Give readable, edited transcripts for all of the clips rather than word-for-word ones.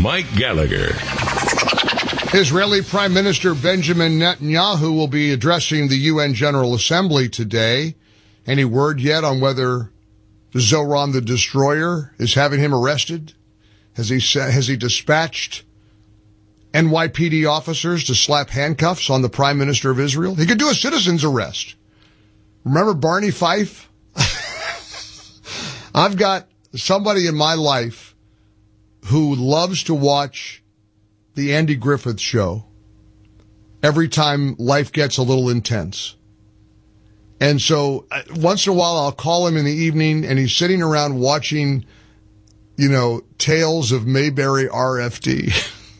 Mike Gallagher. Israeli Prime Minister Benjamin Netanyahu will be addressing the UN General Assembly today. Any word yet on whether Zoran the Destroyer is having him arrested? Has he dispatched NYPD officers to slap handcuffs on the Prime Minister of Israel? He could do a citizen's arrest. Remember Barney Fife? I've got somebody in my life who loves to watch the Andy Griffith Show every time life gets a little intense. And so once in a while I'll call him in the evening and he's sitting around watching, Tales of Mayberry RFD.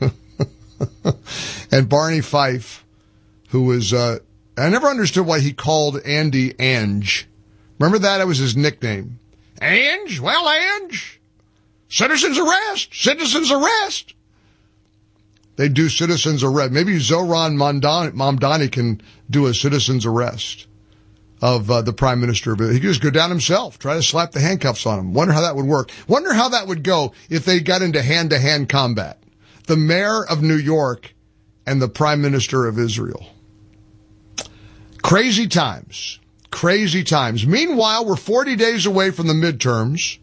And Barney Fife, who was, I never understood why he called Andy Ange. Remember that? That was his nickname. Ange? Well, Ange. Citizen's arrest. Citizen's arrest. They do citizen's arrest. Maybe Zoran Mamdani can do a citizen's arrest of the Prime Minister. He could just go down himself, try to slap the handcuffs on him. Wonder how that would work. Wonder how that would go if they got into hand-to-hand combat. The mayor of New York and the Prime Minister of Israel. Crazy times. Crazy times. Meanwhile, we're 40 days away from the midterms.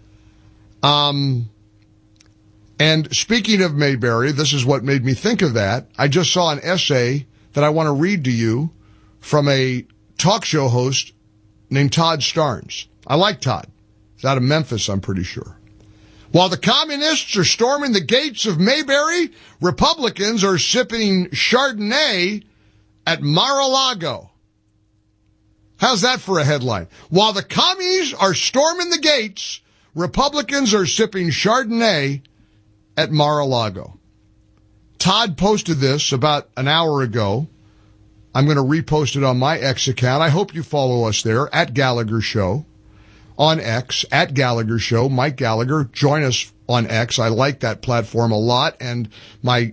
And speaking of Mayberry, this is what made me think of that. I just saw an essay that I want to read to you from a talk show host named Todd Starnes. I like Todd. He's out of Memphis, I'm pretty sure. While the communists are storming the gates of Mayberry, Republicans are sipping Chardonnay at Mar-a-Lago. How's that for a headline? While the commies are storming the gates, Republicans are sipping Chardonnay at Mar-a-Lago. Todd posted this about an hour ago. I'm going to repost it on my X account. I hope you follow us there, at Gallagher Show. On X, at Gallagher Show, Mike Gallagher. Join us on X. I like that platform a lot, and my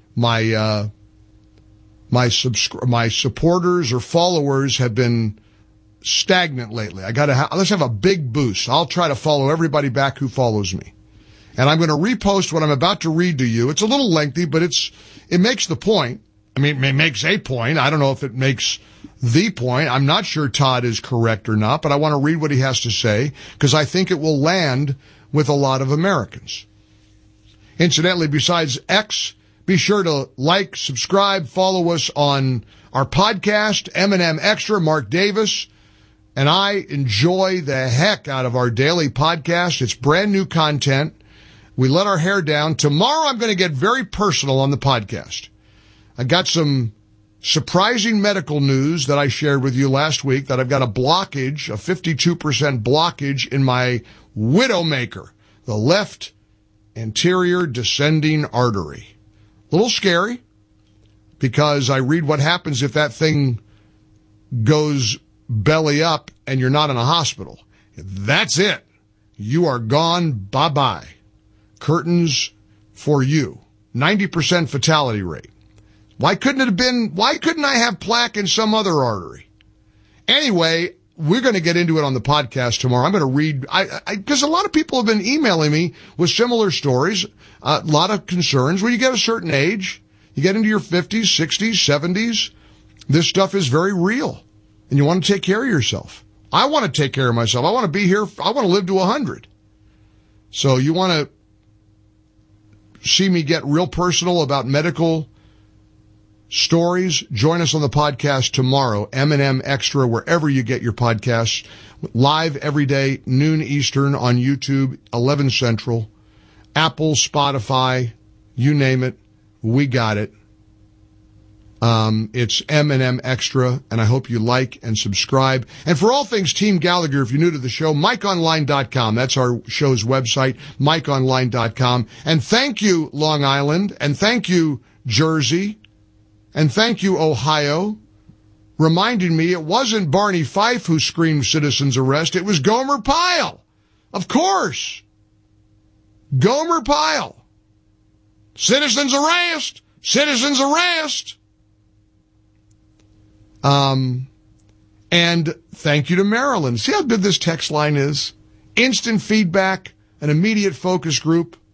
supporters or followers have been stagnant lately. Let's have a big boost. I'll try to follow everybody back who follows me. And I'm going to repost what I'm about to read to you. It's a little lengthy, but it makes the point. I mean, it makes a point. I don't know if it makes the point. I'm not sure Todd is correct or not, but I want to read what he has to say because I think it will land with a lot of Americans. Incidentally, besides X, be sure to like, subscribe, follow us on our podcast, M&M Extra, Mark Davis. And I enjoy the heck out of our daily podcast. It's brand new content. We let our hair down. Tomorrow I'm going to get very personal on the podcast. I got some surprising medical news that I shared with you last week that I've got a 52% blockage in my widowmaker, the left anterior descending artery. A little scary because I read what happens if that thing goes belly up and you're not in a hospital. That's it. You are gone. Bye-bye. Curtains for you. 90% fatality rate. Why couldn't I have plaque in some other artery? Anyway, we're going to get into it on the podcast tomorrow. I'm going to read, because a lot of people have been emailing me with similar stories, a lot of concerns. When you get a certain age, you get into your 50s, 60s, 70s, this stuff is very real. And you want to take care of yourself. I want to take care of myself. I want to be here. I want to live to 100. So you want to see me get real personal about medical stories? Join us on the podcast tomorrow, M&M Extra, wherever you get your podcasts. Live every day, noon Eastern on YouTube, 11 Central. Apple, Spotify, you name it, we got it. It's M&M Extra, and I hope you like and subscribe. And for all things Team Gallagher, if you're new to the show, MikeOnline.com. That's our show's website, MikeOnline.com. And thank you, Long Island, and thank you, Jersey, and thank you, Ohio, reminding me it wasn't Barney Fife who screamed citizen's arrest. It was Gomer Pyle. Of course. Gomer Pyle. Citizen's arrest. Citizen's arrest. And thank you to Marilyn. See how good this text line is? Instant feedback, an immediate focus group.